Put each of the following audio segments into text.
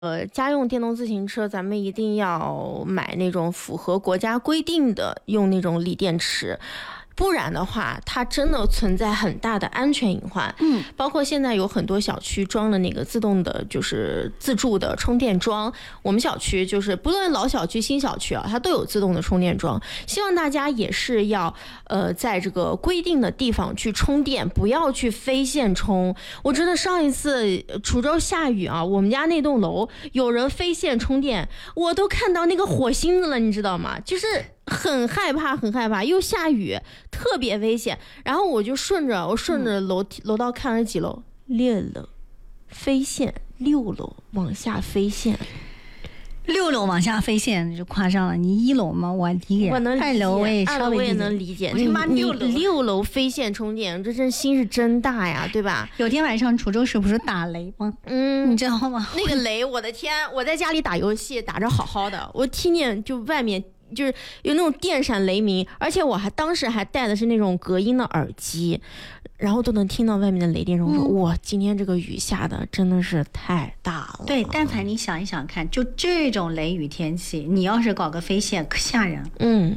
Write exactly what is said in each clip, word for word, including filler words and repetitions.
呃，家用电动自行车咱们一定要买那种符合国家规定的，用那种锂电池。不然的话，它真的存在很大的安全隐患。 嗯， 包括现在有很多小区装了那个自动的，就是自助的充电桩。我们小区就是不论老小区、新小区啊，它都有自动的充电桩。希望大家也是要呃，在这个规定的地方去充电，不要去非线充。我真的上一次滁州下雨啊，我们家那栋楼有人非线充电，我都看到那个火星子了，你知道吗？就是。很害怕，很害怕，又下雨，特别危险。然后我就顺着我顺着楼梯楼道看了几楼，六楼飞线，六楼往下飞线， 六楼往下飞线就夸张了。你一楼吗？我理解。 我能理解， 二楼我也稍微我也能理解。 你妈六楼六楼飞线充电，这真心是真大呀，对吧？ 有天晚上滁州市不是打雷吗？ 嗯， 你知道吗？ 那个雷，我的天！我在家里打游戏打着好好的，我听见就外面。就是有那种电闪雷鸣，而且我还当时还戴的是那种隔音的耳机，然后都能听到外面的雷电声。我说、嗯、哇，今天这个雨下的真的是太大了。 对，但凡你想一想看，就这种雷雨天气，你要是搞个飞线，可吓人。 嗯。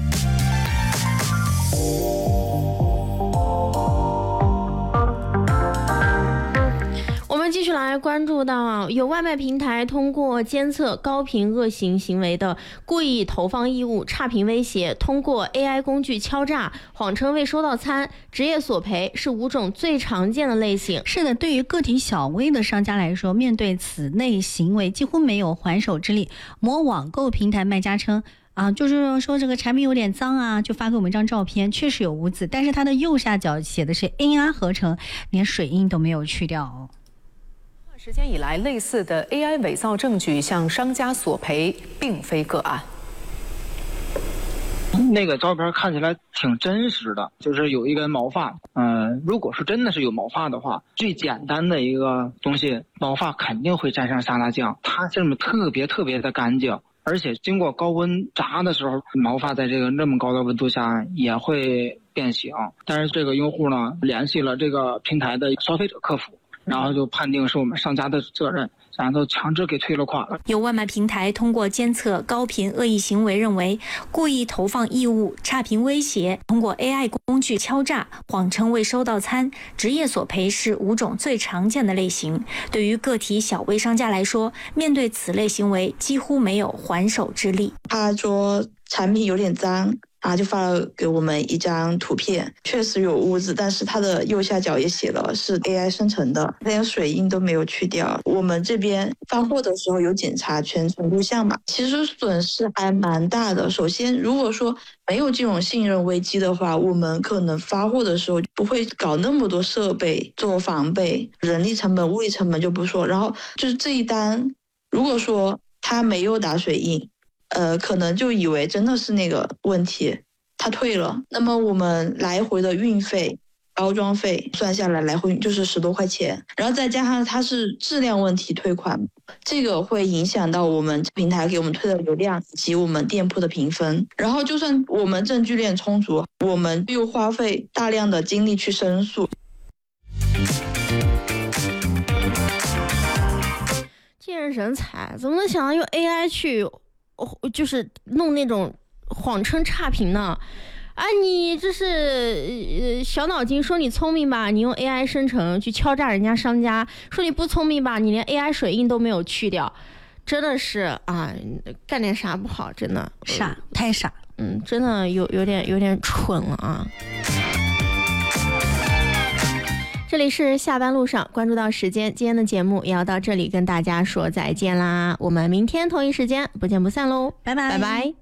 我们继续来关注到，有外卖平台通过监测高频恶行行为的故意投放异物、差评威胁，通过 A I 工具敲诈、谎称未收到餐、职业索赔是五种最常见的类型。 是的，对于个体小微的商家来说，面对此类行为几乎没有还手之力。某网购平台卖家称啊，就是说这个产品有点脏啊，就发给我们一张照片，确实有污渍，但是它的右下角写的是 A R 合成，连水印都没有去掉哦。 时间以来，类似的 A I 伪造证据向商家索赔，并非个案。 那个照片看起来挺真实的，就是有一根毛发。嗯、呃，如果是真的是有毛发的话，最简单的一个东西，毛发肯定会沾上沙拉酱，它这么特别特别的干净。而且经过高温炸的时候，毛发在这个那么高的温度下也会变形。但是这个用户呢，联系了这个平台的消费者客服，然后就判定是我们商家的责任，然后强制给退了款了。 有外卖平台通过监测高频恶意行为，认为故意投放异物、差评威胁，通过 A I 工具敲诈、谎称未收到餐、职业索赔是五种最常见的类型。对于个体小微商家来说，面对此类行为几乎没有还手之力。 他说产品有点脏啊，就发了给我们一张图片，确实有污渍，但是它的右下角也写了是 A I 生成的，连水印都没有去掉。我们这边发货的时候有检查全程录像嘛，其实损失还蛮大的。首先，如果说没有这种信任危机的话，我们可能发货的时候不会搞那么多设备做防备，人力成本、物力成本就不说。然后就是这一单，如果说他没有打水印，呃，可能就以为真的是那个问题，他退了。那么我们来回的运费、包装费算下来，来回就是十多块钱，然后再加上它是质量问题退款，这个会影响到我们平台给我们推的流量以及我们店铺的评分。然后就算我们证据链充足，我们又花费大量的精力去申诉。 见人人才，怎么能想到用 A I 去就是弄那种谎称差评呢？啊，你这是呃小脑筋，说你聪明吧，你用 A I 生成去敲诈人家商家；说你不聪明吧，你连 A I 水印都没有去掉，真的是啊，干点啥不好？真的傻，太傻， 嗯，真的有有点有点蠢了啊。这里是下班路上，关注到时间，今天的节目也要到这里跟大家说再见啦，我们明天同一时间不见不散喽， 拜拜拜拜。